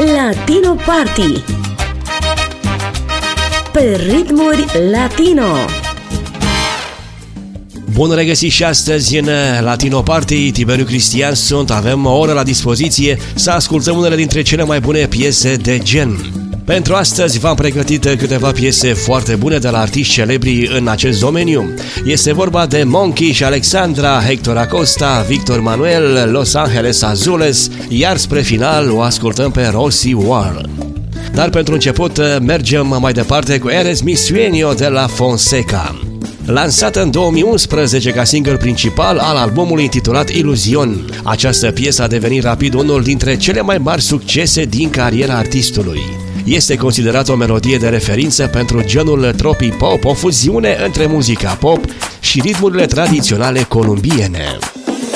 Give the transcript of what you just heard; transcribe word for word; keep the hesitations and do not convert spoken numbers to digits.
Latino Party pe ritmuri latino. Bun regăsit și astăzi în Latino Party. Tiberiu Cristian sunt, avem o oră la dispoziție să ascultăm unele dintre cele mai bune piese de gen. Pentru astăzi v-am pregătit câteva piese foarte bune de la artiști celebri în acest domeniu. Este vorba de Monkey și Alexandra, Hector Acosta, Victor Manuel, Los Angeles Azules, iar spre final o ascultăm pe Rosie Wall. Dar pentru început mergem mai departe cu Eres Mi Sueño de la Fonseca. Lansată în două mii unsprezece ca single principal al albumului intitulat Ilusion, această piesă a devenit rapid unul dintre cele mai mari succese din cariera artistului. Este considerată o melodie de referință pentru genul tropipop, o fuziune între muzica pop și ritmurile tradiționale columbiene.